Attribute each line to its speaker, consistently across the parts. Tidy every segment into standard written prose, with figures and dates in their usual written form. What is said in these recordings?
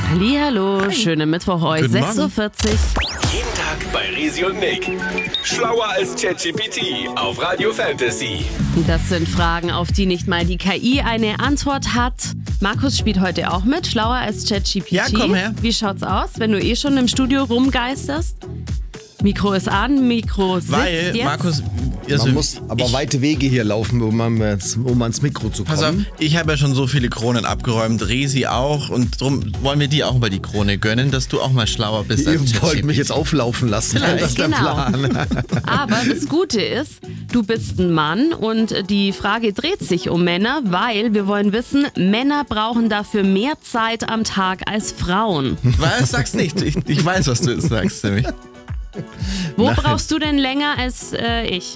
Speaker 1: Hallihallo, schönen Mittwoch euch,
Speaker 2: Guten
Speaker 1: 6.40 Uhr.
Speaker 3: Jeden Tag bei Resi und Nick. Schlauer als ChatGPT auf Radio Fantasy.
Speaker 1: Das sind Fragen, auf die nicht mal die KI eine Antwort hat. Markus spielt heute auch mit, schlauer als ChatGPT.
Speaker 2: Ja, komm her.
Speaker 1: Wie schaut's aus, wenn du schon im Studio rumgeisterst? Mikro ist an, Mikro sitzt
Speaker 2: Weil,
Speaker 1: jetzt.
Speaker 2: Markus, also
Speaker 4: Man muss aber weite Wege hier laufen, um ans Mikro zu kommen.
Speaker 2: pass auf, ich habe ja schon so viele Kronen abgeräumt, Resi auch, und darum wollen wir dir auch mal die Krone gönnen, dass du auch mal schlauer bist als
Speaker 4: Ihr wollt
Speaker 2: ChatGPT.
Speaker 4: mich jetzt auflaufen lassen.
Speaker 2: Vielleicht.
Speaker 4: Das ist der
Speaker 1: Genau.
Speaker 4: Plan.
Speaker 1: Aber das Gute ist, du bist ein Mann und die Frage dreht sich um Männer, weil wir wollen wissen, Männer brauchen dafür mehr Zeit am Tag als Frauen.
Speaker 2: Was? Sag's nicht. Ich weiß, was du jetzt sagst, nämlich.
Speaker 1: Wo brauchst du denn länger als ich?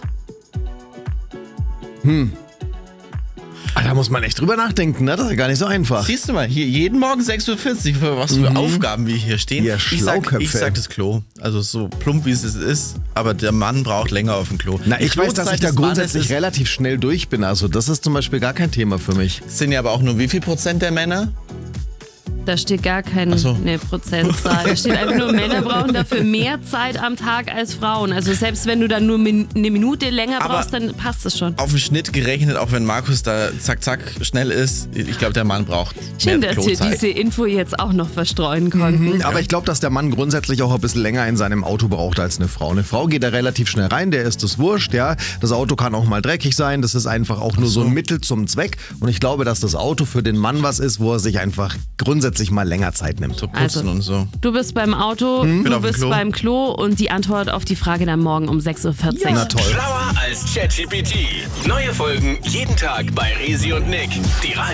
Speaker 4: Da muss man echt drüber nachdenken, ne? Das ist ja gar nicht so einfach.
Speaker 2: Siehst du mal, hier jeden Morgen 6.40 Uhr, für was für Aufgaben wir hier stehen.
Speaker 4: Ihr
Speaker 2: ich
Speaker 4: Schlauköpfe.
Speaker 2: sag das Klo. Also so plump wie es ist, aber der Mann braucht länger auf dem Klo.
Speaker 4: Na,
Speaker 2: Die
Speaker 4: ich weiß, dass
Speaker 2: Klozeit
Speaker 4: ich da
Speaker 2: des Mannes
Speaker 4: grundsätzlich relativ schnell durch bin. Also das ist zum Beispiel gar kein Thema für mich.
Speaker 2: sind ja aber auch nur wie viel Prozent der Männer?
Speaker 1: Da steht gar keine
Speaker 2: so.
Speaker 1: Prozentzahl. Da steht einfach nur, Männer brauchen dafür mehr Zeit am Tag als Frauen. Also selbst wenn du dann nur eine Minute länger
Speaker 2: Aber-
Speaker 1: brauchst, dann passt es schon.
Speaker 2: Auf den Schnitt gerechnet, auch wenn Markus da zack schnell ist, ich glaube, der Mann braucht
Speaker 1: Schön,
Speaker 2: mehr
Speaker 1: dass wir
Speaker 2: Klozeit.
Speaker 1: diese Info jetzt auch noch verstreuen konnten.
Speaker 4: Aber ich glaube, dass der Mann grundsätzlich auch ein bisschen länger in seinem Auto braucht als eine Frau. Eine Frau geht da relativ schnell rein, der ist das wurscht, ja. Das Auto kann auch mal dreckig sein, das ist einfach auch nur so ein Mittel zum Zweck. Und ich glaube, dass das Auto für den Mann was ist, wo er sich einfach grundsätzlich mal länger Zeit nimmt.
Speaker 2: So putzen
Speaker 1: Also-
Speaker 2: und so.
Speaker 1: Du bist beim Auto,
Speaker 2: Bin
Speaker 1: du
Speaker 2: auf dem
Speaker 1: bist
Speaker 2: Klo.
Speaker 1: beim Klo und die Antwort auf die Frage dann morgen um 6.40 Uhr.
Speaker 4: Na toll.
Speaker 3: Schlauer als ChatGPT. Neue Folgen jeden Tag bei Resi und Nick. Die